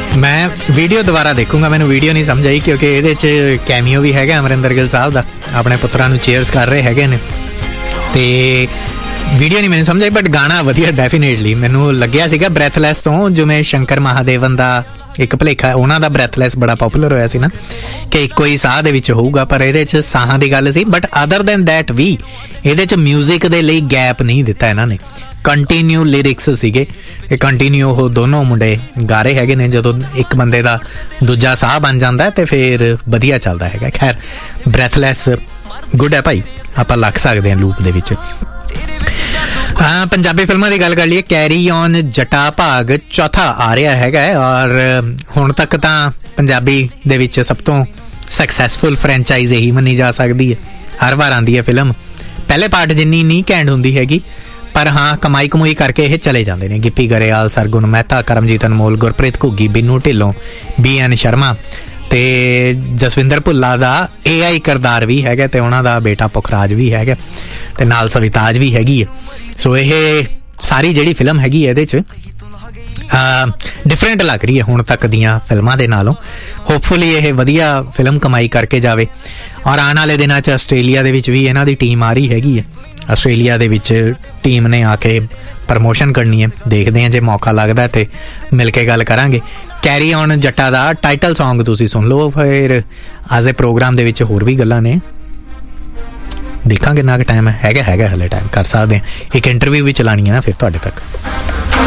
ਮੈਂ ਵੀਡੀਓ ਦੁਬਾਰਾ ਦੇਖੂੰਗਾ, ਮੈਨੂੰ ਵੀਡੀਓ ਨਹੀਂ ਸਮਝ ਆਈ ਕਿਉਂਕਿ ਇਹਦੇ 'ਚ ਕੈਮੀਓ ਵੀ ਹੈਗਾ ਅਮਰਿੰਦਰ ਗਿੱਲ ਸਾਹਿਬ ਦਾ, ਆਪਣੇ ਪੁੱਤਰਾਂ ਨੂੰ ਚੇਅਰਸ ਕਰ ਰਹੇ ਹੈਗੇ ਨੇ, ਤੇ ਵੀਡੀਓ ਨਹੀਂ ਮੈਨੂੰ ਸਮਝ ਆਈ, ਬਟ ਗਾਣਾ ਵਧੀਆ ਡੈਫੀਨੇਟਲੀ। ਮੈਨੂੰ ਲੱਗਿਆ ਸੀਗਾ ਬ੍ਰੈਥਲੈਸ ਤੋਂ, ਜਿਵੇਂ ਸ਼ੰਕਰ ਮਹਾਦੇਵਨ ਦਾ ਇੱਕ ਭੁਲੇਖਾ, ਉਹਨਾਂ ਦਾ ਬ੍ਰੈਥਲੈਸ ਬੜਾ ਪੋਪੂਲਰ ਹੋਇਆ ਸੀ ਨਾ, ਕਿ ਇੱਕੋ ਹੀ ਸਾਹ ਦੇ ਵਿੱਚ ਹੋਊਗਾ, ਪਰ ਇਹਦੇ 'ਚ ਸਾਹਾਂ ਦੀ ਗੱਲ ਸੀ। ਬਟ ਅਦਰ ਦੈਨ ਦੈਟ ਵੀ ਇਹਦੇ 'ਚ ਮਿਊਜ਼ਿਕ ਦੇ ਲਈ ਗੈਪ ਨਹੀਂ ਦਿੱਤਾ ਇਹਨਾਂ ਨੇ, ਕੰਟੀਨਿਊ ਲਿਰਿਕਸ ਸੀਗੇ, ਇਹ ਕੰਟੀਨਿਊ ਉਹ ਦੋਨੋਂ ਮੁੰਡੇ ਗਾ ਰਹੇ ਹੈਗੇ ਨੇ। ਜਦੋਂ ਇੱਕ ਬੰਦੇ ਦਾ ਦੂਜਾ ਸਾਹ ਬਣ ਜਾਂਦਾ ਤੇ ਫਿਰ ਵਧੀਆ ਚੱਲਦਾ ਹੈਗਾ। ਖੈਰ ਬ੍ਰੈਥਲੈਸ ਗੁੱਡ ਹੈ ਭਾਈ, ਆਪਾਂ ਲੱਗ ਸਕਦੇ ਹਾਂ ਲੂਪ ਦੇ ਵਿੱਚ। ਪੰਜਾਬੀ ਫਿਲਮਾਂ ਦੀ ਗੱਲ ਕਰ ਲਈਏ, ਕੈਰੀ ਔਨ ਜੱਟਾ ਭਾਗ ਚੌਥਾ ਆ ਰਿਹਾ ਹੈਗਾ, ਔਰ ਹੁਣ ਤੱਕ ਤਾਂ ਪੰਜਾਬੀ ਦੇ ਵਿੱਚ ਸਭ ਤੋਂ ਸਕਸੈਸਫੁਲ ਫਰੈਂਚਾਈਜ਼ ਇਹੀ ਮੰਨੀ ਜਾ ਸਕਦੀ ਹੈ। ਹਰ ਵਾਰ ਆਉਂਦੀ ਹੈ ਫਿਲਮ, ਪਹਿਲੇ ਪਾਰਟ ਜਿੰਨੀ ਨਹੀਂ ਘੈਂਟ ਹੁੰਦੀ ਹੈਗੀ, ਪਰ ਹਾਂ ਕਮਾਈ ਕਮੂਈ ਕਰਕੇ ਇਹ ਚਲੇ ਜਾਂਦੇ ਨੇ। ਗਿੱਪੀ ਗਰੇਵਾਲ, ਸਰਗੁਣ ਮਹਿਤਾ, ਕਰਮਜੀਤ ਅਨਮੋਲ, ਗੁਰਪ੍ਰੀਤ ਘੁੱਗੀ, ਬਿੰਨੂ ਢਿੱਲੋਂ, BN ਸ਼ਰਮਾ ਤੇ ਜਸਵਿੰਦਰ ਭੁੱਲਾ ਦਾ AI ਕਿਰਦਾਰ ਵੀ ਹੈਗਾ, ਤੇ ਉਹਨਾਂ ਦਾ ਬੇਟਾ ਪੁਖਰਾਜ ਵੀ ਹੈਗਾ, ਤੇ ਨਾਲ ਸਵਿਤਾਜ ਵੀ ਹੈਗੀ ਹੈ। ਸੋ ਇਹ ਸਾਰੀ ਜਿਹੜੀ ਫਿਲਮ ਹੈਗੀ ਇਹਦੇ 'ਚ ਡਿਫਰੈਂਟ ਲੱਗ ਰਹੀ ਹੈ ਹੁਣ ਤੱਕ ਦੀਆਂ ਫਿਲਮਾਂ ਦੇ ਨਾਲੋਂ। ਹੋਪਫੁਲੀ ਇਹ ਵਧੀਆ ਫਿਲਮ ਕਮਾਈ ਕਰਕੇ ਜਾਵੇ, ਔਰ ਆਉਣ ਵਾਲੇ ਦਿਨਾਂ 'ਚ ਆਸਟ੍ਰੇਲੀਆ ਦੇ ਵਿੱਚ ਵੀ ਇਹਨਾਂ ਦੀ ਟੀਮ ਆ ਰਹੀ ਹੈਗੀ ਹੈ। ਆਸਟ੍ਰੇਲੀਆ ਦੇ ਵਿੱਚ ਟੀਮ ਨੇ ਆ ਕੇ ਪ੍ਰਮੋਸ਼ਨ ਕਰਨੀ ਹੈ, ਦੇਖਦੇ ਹਾਂ ਜੇ ਮੌਕਾ ਲੱਗਦਾ ਤੇ ਮਿਲ ਕੇ ਗੱਲ ਕਰਾਂਗੇ। Carry on Jatta the title song ਤੁਸੀਂ ਸੁਣ ਲਓ, ਫਿਰ ਅੱਜ ਦੇ ਪ੍ਰੋਗਰਾਮ ਦੇ ਵਿੱਚ ਹੋਰ ਵੀ ਗੱਲਾਂ ਨੇ, ਦੇਖਾਂਗੇ ਨਾ ਕਿ ਟਾਈਮ ਹੈਗਾ ਹਲੇ ਟਾਈਮ ਕਰ ਸਕਦੇ ਹਾਂ। ਇੱਕ ਇੰਟਰਵਿਊ ਵੀ ਚਲਾਉਣੀ ਹੈ ਨਾ ਫਿਰ ਤੁਹਾਡੇ ਤੱਕ।